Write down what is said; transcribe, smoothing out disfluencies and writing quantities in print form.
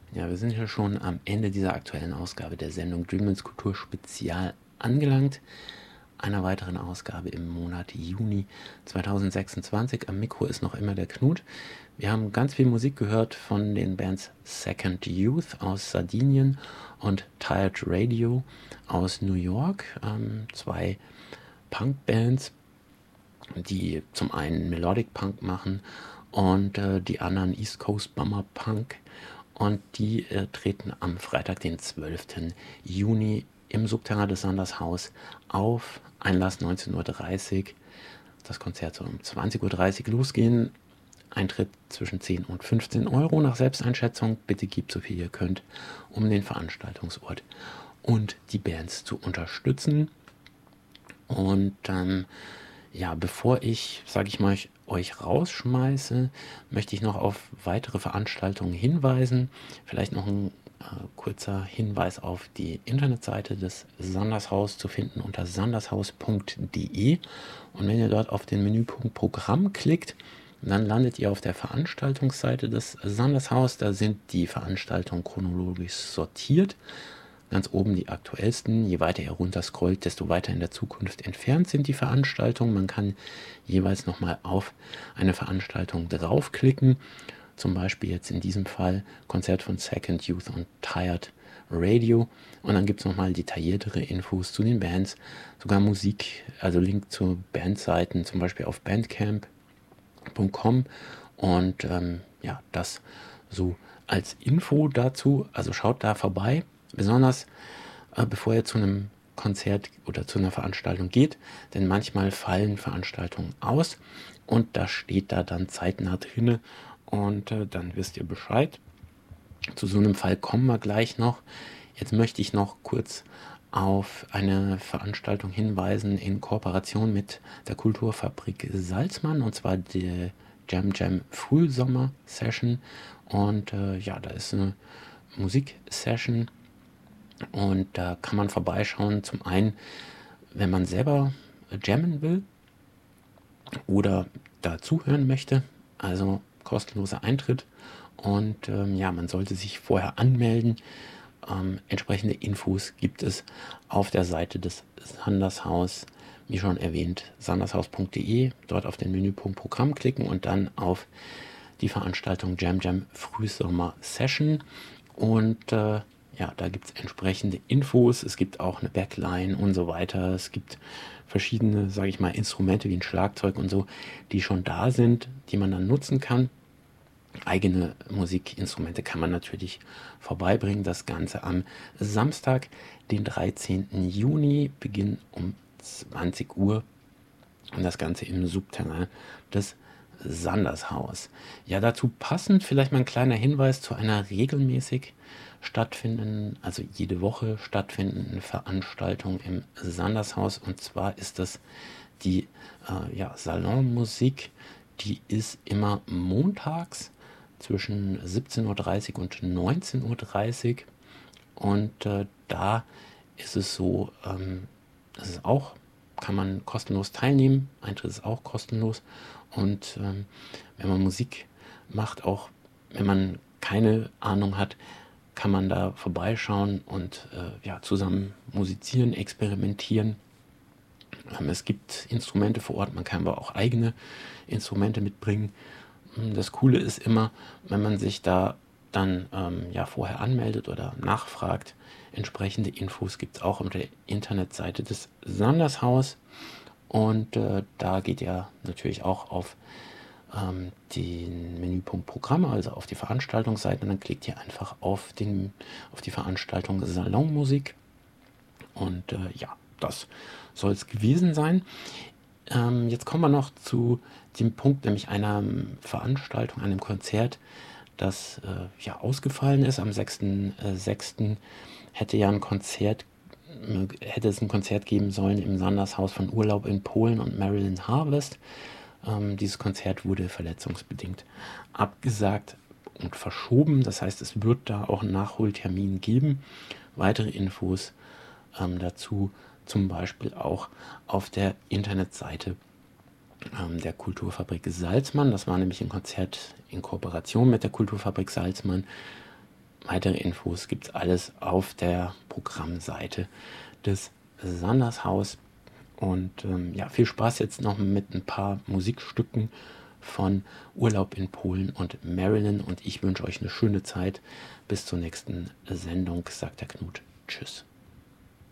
Ja, wir sind ja schon am Ende dieser aktuellen Ausgabe der Sendung Dreamlands Kultur Spezial angelangt. Einer weiteren Ausgabe im Monat Juni 2026. Am Mikro ist noch immer der Knut. Wir haben ganz viel Musik gehört von den Bands Second Youth aus Sardinien und Tired Radio aus New York. Zwei Punkbands, die zum einen Melodic Punk machen und die anderen East Coast Bummer Punk. Und die treten am Freitag, den 12. Juni im Subterrain des Sandershaus auf. Einlass 19:30 Uhr. Das Konzert soll um 20:30 Uhr losgehen. Eintritt zwischen 10 und 15 Euro nach Selbsteinschätzung. Bitte gebt so viel ihr könnt, um den Veranstaltungsort und die Bands zu unterstützen. Und ja, bevor ich, sage ich mal, euch rausschmeiße, möchte ich noch auf weitere Veranstaltungen hinweisen. Vielleicht noch ein kurzer Hinweis auf die Internetseite des Sandershaus, zu finden unter sandershaus.de. Und wenn ihr dort auf den Menüpunkt Programm klickt, dann landet ihr auf der Veranstaltungsseite des Sandershaus. Da sind die Veranstaltungen chronologisch sortiert. Ganz oben die aktuellsten. Je weiter ihr runter scrollt, desto weiter in der Zukunft entfernt sind die Veranstaltungen. Man kann jeweils nochmal auf eine Veranstaltung draufklicken. Zum Beispiel jetzt in diesem Fall Konzert von Second Youth und Tired Radio. Und dann gibt es nochmal detailliertere Infos zu den Bands, sogar Musik, also Link zu Bandseiten, zum Beispiel auf bandcamp.com. Und ja, das so als Info dazu. Also schaut da vorbei. Besonders bevor ihr zu einem Konzert oder zu einer Veranstaltung geht, denn manchmal fallen Veranstaltungen aus und da steht da dann zeitnah drinne und dann wisst ihr Bescheid. Zu so einem Fall kommen wir gleich noch. Jetzt möchte ich noch kurz auf eine Veranstaltung hinweisen in Kooperation mit der Kulturfabrik Salzmann, und zwar die Jam Jam Frühsommer Session. Und ja, da ist eine Musiksession. Und da kann man vorbeischauen, zum einen, wenn man selber jammen will oder da zuhören möchte, also kostenloser Eintritt. Und ja, man sollte sich vorher anmelden. Entsprechende Infos gibt es auf der Seite des Sandershaus, wie schon erwähnt, sandershaus.de, dort auf den Menüpunkt Programm klicken und dann auf die Veranstaltung Jam Jam Frühsommer Session. Und ja, da gibt es entsprechende Infos, es gibt auch eine Backline und so weiter. Es gibt verschiedene, sage ich mal, Instrumente wie ein Schlagzeug und so, die schon da sind, die man dann nutzen kann. Eigene Musikinstrumente kann man natürlich vorbeibringen. Das Ganze am Samstag, den 13. Juni, Beginn um 20 Uhr. Und das Ganze im Subterrain des Sandershaus. Ja, dazu passend vielleicht mal ein kleiner Hinweis zu einer regelmäßig stattfindenden, also jede Woche stattfindenden Veranstaltung im Sandershaus. Und zwar ist das die ja, Salonmusik. Die ist immer montags zwischen 17:30 Uhr und 19:30 Uhr. Und da ist es so, das ist auch, kann man kostenlos teilnehmen. Eintritt ist auch kostenlos. Und wenn man Musik macht, auch wenn man keine Ahnung hat, kann man da vorbeischauen und ja, zusammen musizieren, experimentieren. Es gibt Instrumente vor Ort, man kann aber auch eigene Instrumente mitbringen. Das Coole ist immer, wenn man sich da dann ja, vorher anmeldet oder nachfragt, entsprechende Infos gibt es auch auf der Internetseite des Sandershaus. Und da geht ihr natürlich auch auf den Menüpunkt Programme, also auf die Veranstaltungsseite, und dann klickt ihr einfach auf die Veranstaltung Salonmusik. Und ja, das soll es gewesen sein. Jetzt kommen wir noch zu dem Punkt, nämlich einer Veranstaltung, einem Konzert, das ja ausgefallen ist. Am 6.6. hätte es ein Konzert geben sollen im Sandershaus von Urlaub in Polen und Marilyn Harvest. Dieses Konzert wurde verletzungsbedingt abgesagt und verschoben. Das heißt, es wird da auch einen Nachholtermin geben. Weitere Infos dazu zum Beispiel auch auf der Internetseite der Kulturfabrik Salzmann. Das war nämlich ein Konzert in Kooperation mit der Kulturfabrik Salzmann. Weitere Infos gibt es alles auf der Programmseite des Sandershaus. Und ja, viel Spaß jetzt noch mit ein paar Musikstücken von Urlaub in Polen und Marilyn. Und ich wünsche euch eine schöne Zeit. Bis zur nächsten Sendung, sagt der Knut. Tschüss.